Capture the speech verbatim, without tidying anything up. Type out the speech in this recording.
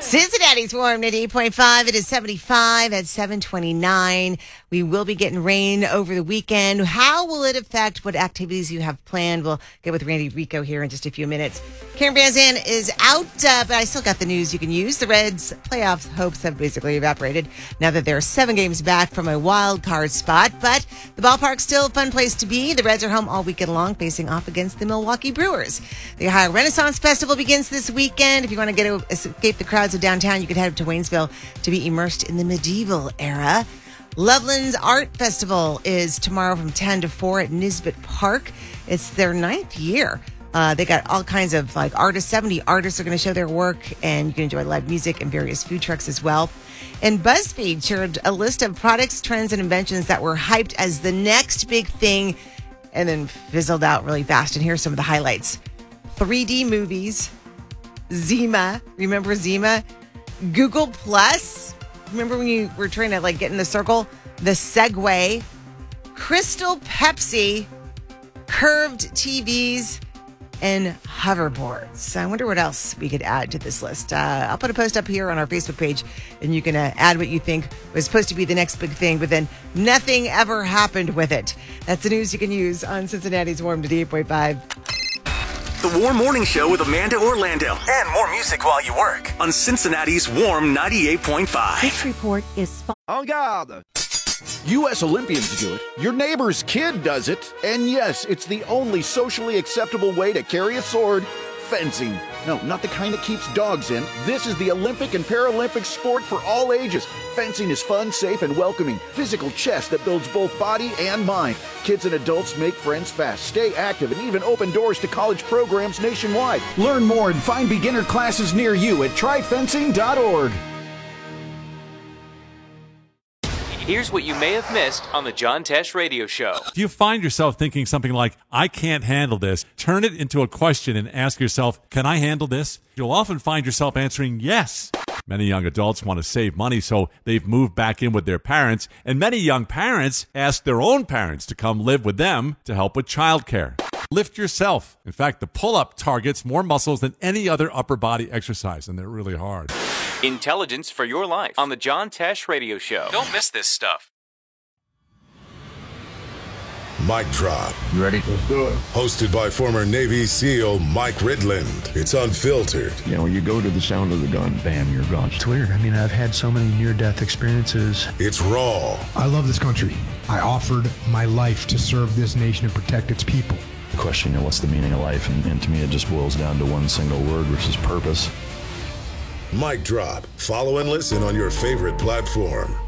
Cincinnati's warm at eight point five. It is seventy-five at seven twenty-nine. We will be getting rain over the weekend. How will it affect what activities you have planned? We'll get with Randy Rico here in just a few minutes. Karen Van Zandt is out, uh, but I still got the news you can use. The Reds' playoffs hopes have basically evaporated now that they're seven games back from a wild card spot. But the ballpark's still a fun place to be. The Reds are home all weekend long, facing off against the Milwaukee Brewers. The Ohio Renaissance Festival begins this weekend. If you want to get a, escape the crowds of downtown, you can head up to Waynesville to be immersed in the medieval era. Loveland's Art Festival is tomorrow from ten to four at Nisbet Park. It's their ninth year. Uh, they got all kinds of like artists, seventy artists are going to show their work, and you can enjoy live music and various food trucks as well. And BuzzFeed shared a list of products, trends, and inventions that were hyped as the next big thing and then fizzled out really fast. And here's some of the highlights. three D movies, Zima, remember Zima? Google Plus, remember when you were trying to like get in the circle? The Segway, Crystal Pepsi, curved T Vs, and hoverboards. I wonder what else we could add to this list. Uh, I'll put a post up here on our Facebook page, and you can uh, add what you think was supposed to be the next big thing, but then nothing ever happened with it. That's the news you can use on Cincinnati's Warm to eight point five. The Warm Morning Show with Amanda Orlando. And more music while you work on Cincinnati's Warm ninety-eight point five. This report is... En garde! U S Olympians do it. Your neighbor's kid does it. And yes, it's the only socially acceptable way to carry a sword. Fencing. No, not the kind that keeps dogs in. This is the Olympic and Paralympic sport for all ages. Fencing is fun, safe, and welcoming. Physical chess that builds both body and mind. Kids and adults make friends fast, stay active, and even open doors to college programs nationwide. Learn more and find beginner classes near you at try fencing dot org. Here's what you may have missed on the John Tesh Radio Show. If you find yourself thinking something like, I can't handle this, turn it into a question and ask yourself, can I handle this? You'll often find yourself answering yes. Many young adults want to save money, so they've moved back in with their parents, and many young parents ask their own parents to come live with them to help with childcare. Lift yourself. In fact, the pull-up targets more muscles than any other upper body exercise, and they're really hard. Intelligence for your life on the John Tesh Radio Show. Don't miss this stuff. Mic Drop. You ready? Let's do it. Hosted by former Navy SEAL Mike Ridland. It's unfiltered. You know, you go to the sound of the gun, bam, you're gone. It's weird. I mean, I've had so many near-death experiences. It's raw. I love this country. I offered my life to serve this nation and protect its people. The question, you know, what's the meaning of life? And, and to me, it just boils down to one single word, which is purpose. Mic Drop. Follow and listen on your favorite platform.